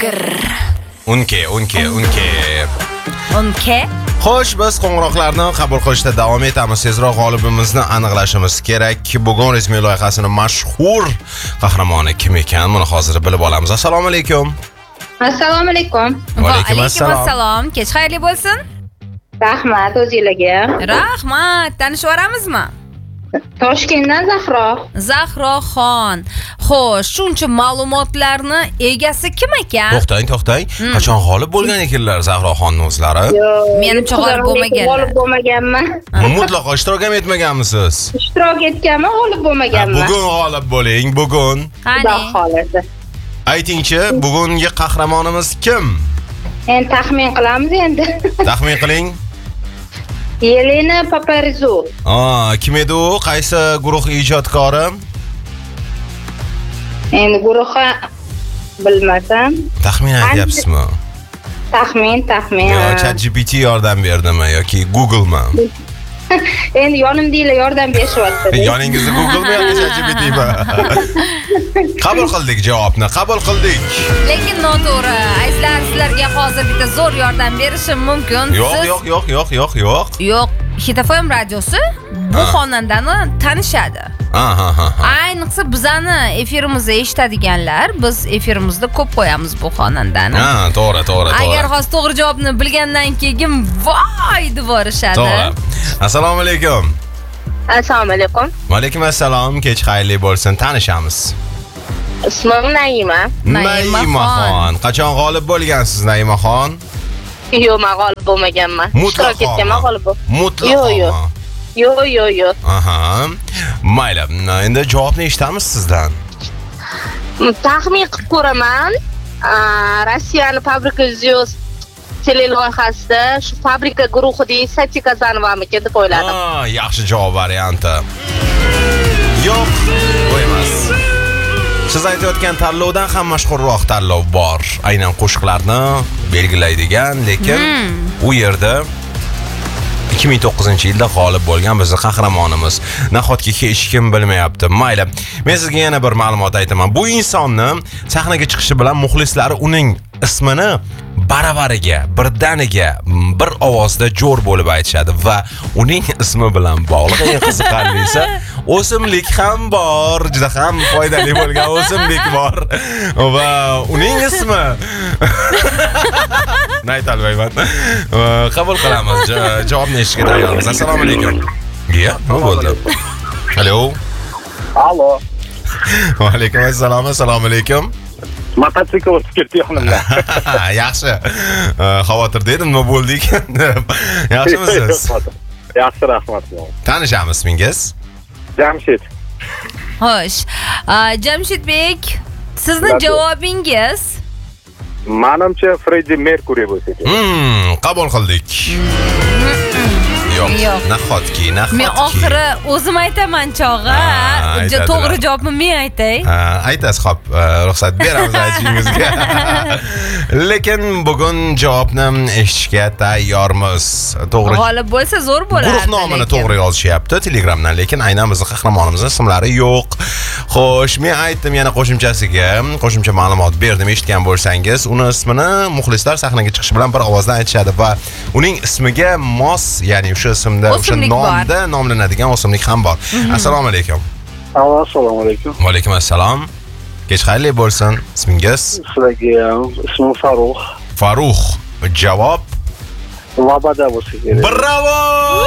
Unke. Xo'sh, biz qo'ng'iroqlarni qabul qilishda davom etamiz. Tezroq g'olibimizni aniqlashimiz kerak. Bugun resmiy loyihasining mashhur qahramoni kim ekan? Buni hozir bilib olamiz. Assalomu alaykum. Assalomu alaykum. Va alaykum assalom. Kech xayrli bo'lsin. Rahmat o'zingizlarga. Rahmat. Tanishib oramizmi? Toshkentdan Zahroxon. Xo'sh, shuncha ma'lumotlarni egasi kim ekan? To'xtang. Qachon g'olib bo'lgan ekanlar Zahroxonning o'zlari? Menimcha g'olib bo'lmaganlar. G'olib bo'lmaganman. Mutlaqo ishtirok ham etmaganmisiz? Ishtirok etganman, g'olib bo'lmaganman. Bugun g'olib bo'ling, bugun. Xudo xolasa. Aytingchi, bugungi qahramonimiz kim? Endi taxmin qilamiz endi. Taxmin qiling. Yelena Paparizou. Kim edi u? Qaysi guruh ijodkori? Endi guruhi bilmasam. Taxmin aytyapsizmi? Taxmin. Yo, ChatGPT yordam berdimi yoki Google'mi? Endi yonimdagilar yordam berishyapti. Yoningizda Google'mi yoki ChatGPTmi? Qabul qildik javobni, qabul qildik. Lekin noto'g'ri. Sizlarga hozir bitta zo'r yordam berishim mumkin. Yo'q. Yo'q, Hit FM radiosi bu xonandani tanishadi. Ayniqsa bizani efirimizda eshitadiganlar, biz efirimizda ko'p qo'yamiz bu xonandani. To'g'ri. Agar hozir to'g'ri javobni bilgandan keyin voy deb borishadi. To'g'ri. Assalomu alaykum. Assalomu alaykum. Va alaykum assalom. Kech xayrli bo'lsin. Tanishamiz. Ismim Naimaxon. Qachon g'olib bo'lgansiz Naimaxon? Yo'q, men g'olib bo'lmaganman. Ishtirok etganman, g'olib bo'l. Mutlaqo. Yo'q. Mayli. Endi javobni eshitamiz sizdan. Taxmin qilib ko'raman. Rossiyani Fabrika Звезд teleloyihasida shu fabrika guruhidagi Sati Kazanovamikin deb o'yladim. Yaxshi javob varianti. Yo'q, bu emas. Siz aytayotgan tanlovdan ham mashhurroq tanlov bor. Aynan qo'shiqlarni belgilaydigan, lekin u yerda 2009-yilda g'olib bo'lgan bizning qahramonimiz. Nahotki hech kim bilmayapti. Mayli. Men sizga yana bir ma'lumot aytaman. Bu insonni sahnaga chiqishi bilan muxlislari uning ismini baravariga, birdaniga, bir ovozda jo'r bo'lib aytishadi va uning ismi bilan bog'liq eng qiziqarlisi o'simlik ham bor, juda ham foydali bo'lgan o'simlik bor va uning ismi aytolmayman. Qabul qilamiz. Javobni eshitishga tayyormiz. Assalomu alaykum. Nima bo'ldi? Alo. Va alaykum assalom. Assalomu alaykum. Mototsikl o'tib ketdi yonimdan. Yaxshi. Xavotirda edim, nima bo'ldi ekan deb. Yaxshimisiz? Yaxshi, rahmat. Tanishamiz ismingiz? Jamshid. Xo'sh. Jamshidbek, sizning javobingiz? Menimcha Freddie Mercury bo'lsa kerak. Qabul qildik. Yo'q. Nahotki. Men oxiri o'zim aytaman chog'i. To'g'ri javobni men aytay. Aytasiz, xo'p, ruxsat beramiz aytishingizga. Lekin bugun javobni eshitishga tayyormiz. To'g'ri. G'olib bo'lsa zo'r bo'ladi. Guruh nomini to'g'ri yozishyapti Telegramdan, lekin aynan bizning qahramonimizning ismlari yo'q. Xo'sh, men aytdim yana qo'shimcha ma'lumot berdim. Eshitgan bo'lsangiz, uni ismini muxlislar sahnaga chiqishi bilan bir ovozdan aytishadi va uning ismiga mos, ya'ni o'sha ismda, o'sha nomda nomlanadigan o'simlik ham bor. Assalomu alaykum. Assalomu alaykum. Va alaykum assalom. Kech xayrli bo'lsin. Ismingiz? Sizlarga ismim Farruh. Farruh. Javob Labada bo'lsa kerak. Bravo!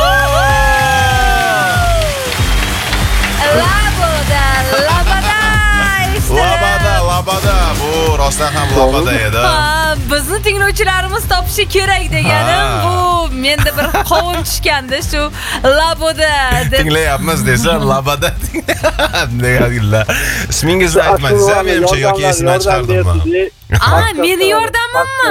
Labada. Bu rostdan ham labada edi. Bizni tinglovchilarimiz topishi kerak deganim bu menda bir qovun tushganda shu laboda deb tinglayapmiz desa labada deganlar. Ismingizni aytmadingiz, menimcha yoki esdan chiqardimmi? Meni yordamimmi?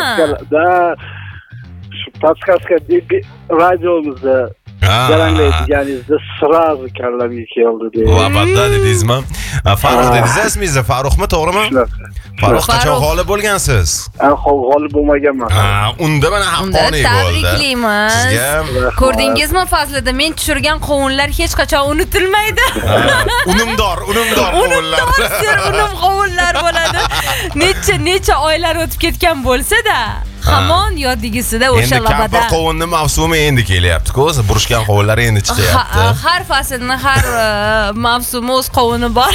Shu podkastga radiomizda jaranglaydiganingizda sразу kallamga keldi deb. Labada dedingizmi? Farruh dedingiz, ismingiz Farruhmi, to'g'rimi? Farruh qachon g'olib bo'lgansiz? G'olib bo'lmaganman. Unda mana haqqoniy bo'ldi. Tabriklaymiz. Sizga Ko'rdingizmi Fazliddin, men tushirgan qovunlar hech qachon unutilmaydi. unumdor qovunlar. Unum qovunlar bo'ladi. Necha oylar o'tib ketgan bo'lsa-da, hamon yoddigisida o'sha labada. Endi kampir qovunni mavsumi endi kelyapti-ku, o'zi burishgan qovunlar endi chiqyapti. Har faslning har mavsumi o'z qovuni bor.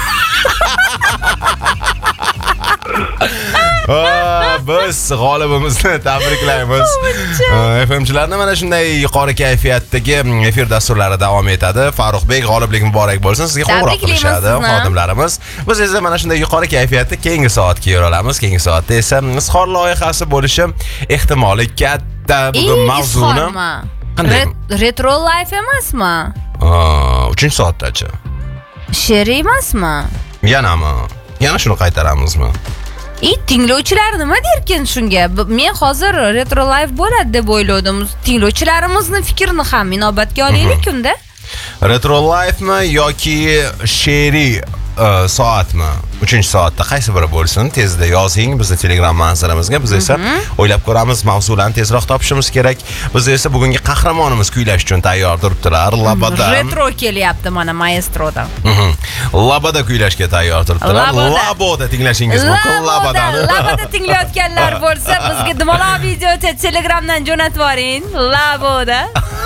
Biz g'olibimizni tabriklaymiz. FMchilarni mana shunday yuqori kayfiyatdagi efir dasturlari davom etadi. Farruhbek, g'oliblik muborak bo'lsin. Sizga qo'ng'iroq qilishadi xodimlarimiz. Biz esa mana shunday yuqori kayfiyatda keyingi soatga yo'l olamiz. Keyingi soatda esa izhor loyihasi bo'lishi ehtimoli katta. Bugun mavzuni qanday? Retro life emasmi? 3-soatdachi. She'r emasmi? Yana shuni qaytaramizmi? Tinglovchilar nima derkin shunga? Men hozir Retro Life bo'ladi deb o'yladim. Tinglovchilarimizni fikrini ham inobatga olaylik unda. Retro Life mi yoki she'riy soatmi? 3-soatda qaysi biri bo'lsin? Tezda yozing bizni Telegram manziramizga. Biz esa o'ylab ko'ramiz, mavzularni tezroq topishimiz kerak. Biz esa bugungi qahramonimiz kuylash uchun tayyor turibdilar. Labada. Retro kelyapti mana maestrodan. Labada kuylashga tayyor turibdilar. Laboda tinglashingiz mumkin. Labada tinglayotganlar bo'lsa, bizga dumaloq video Telegramdan jo'natib yuboring. Laboda.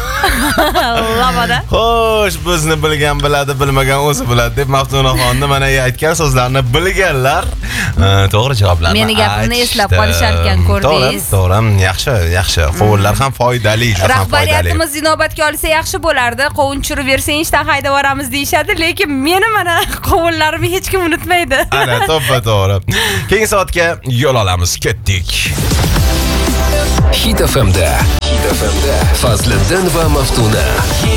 Xo'sh, bizni bilgan biladi, bilmagan o'zi biladi deb Maftunaxonni mana aytgan so'zlarni bilganlar to'g'ri javoblarni meni gapimni eslab qolishar ekan, ko'rdingiz? To'g'ri, yaxshi. Qovunlar ham foydali, juda ham foydali. Rahbariyatimiz inobatga olsa yaxshi bo'lardi. Qovun tushirib bersang, ishdan haydab yuboramiz deyshadi, lekin meni mana qovunlarimni hech kim unutmaydi. Ana, to'g'ri. Keyingi soatga yo'l olamiz, ketdik. Hit FM'da Fazliddin va Maftuna